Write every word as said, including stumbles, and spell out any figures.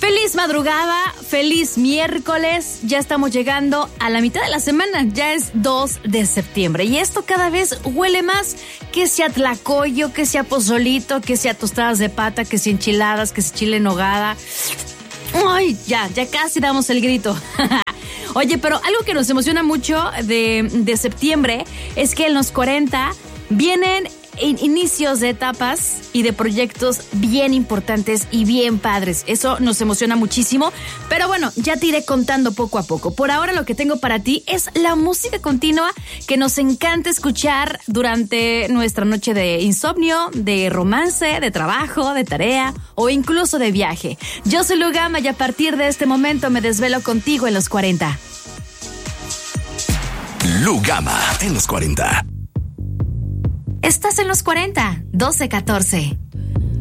Feliz madrugada, feliz miércoles. Ya estamos llegando a la mitad de la semana. Ya es dos de septiembre. Y esto cada vez huele más. Que sea tlacoyo, que sea pozolito, que sea tostadas de pata, que sea enchiladas, que sea chile en nogada. Ay, ya, ya casi damos el grito. Oye, pero algo que nos emociona mucho de, de septiembre es que en los cuarenta vienen in- inicios de etapas y de proyectos bien importantes y bien padres. Eso nos emociona muchísimo. Pero bueno, ya te iré contando poco a poco. Por ahora lo que tengo para ti es la música continua que nos encanta escuchar durante nuestra noche de insomnio, de romance, de trabajo, de tarea o incluso de viaje. Yo soy Lu Gama y a partir de este momento me desvelo contigo en los cuarenta. Lu Gama en los cuarenta. Estás en los cuarenta, doce catorce.